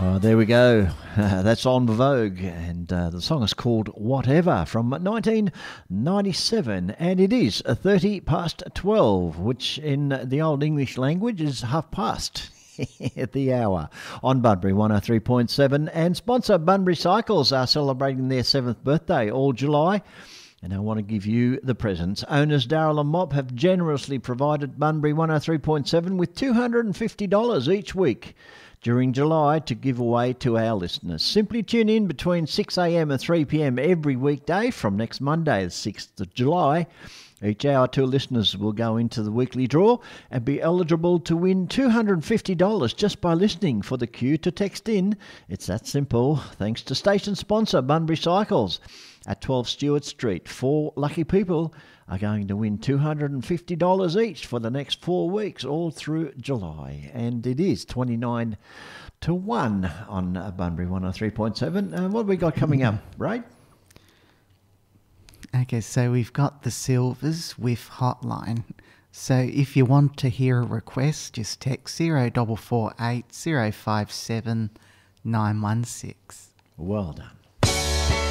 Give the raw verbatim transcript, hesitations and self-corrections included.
Oh, there we go. That's En Vogue, and uh, the song is called Whatever from nineteen ninety-seven, and it is thirty past twelve, which in the Old English language is half past at the hour on Bunbury one oh three point seven, and sponsor Bunbury Cycles are celebrating their seventh birthday all July. And I want to give you the presents. Owners Darryl and Mop have generously provided Bunbury one oh three point seven with two hundred fifty dollars each week during July to give away to our listeners. Simply tune in between six a m and three p m every weekday from next Monday, the sixth of July. Each hour, two listeners will go into the weekly draw and be eligible to win two hundred fifty dollars just by listening for the cue to text in. It's that simple. Thanks to station sponsor Bunbury Cycles at twelve Stewart Street. Four lucky people are going to win two hundred fifty dollars each for the next four weeks, all through July. And it is twenty-nine to one on uh, Bunbury one oh three point seven. Uh, what have we got coming up, Ray? Okay, so we've got the Silvers with Hotline. So if you want to hear a request, just text zero four four eight zero five seven nine one six. Well done.